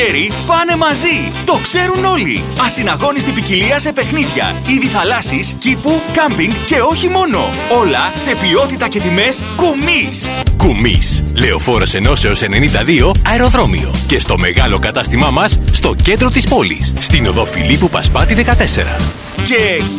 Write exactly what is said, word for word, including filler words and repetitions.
Πάνε μαζί! Το ξέρουν όλοι! Ασυναγώνιστη ποικιλία σε παιχνίδια, είδη θαλάσσης, κήπου, κάμπινγκ και όχι μόνο! Όλα σε ποιότητα και τιμές Κουμής! Κουμής. Λεωφόρος Ενώσεως ενενήντα δύο αεροδρόμιο. Και στο μεγάλο κατάστημά μας στο κέντρο της πόλης, στην οδό Φιλίππου Πασπάτη δεκατέσσερα. Και